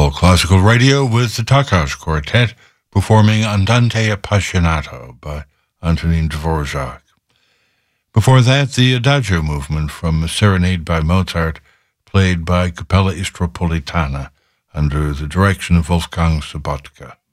All Classical Radio with the Takas Quartet performing Andante Appassionato by Antonin Dvorak. Before that, the Adagio movement from a Serenade by Mozart, played by Capella Istropolitana under the direction of Wolfgang Sobotka.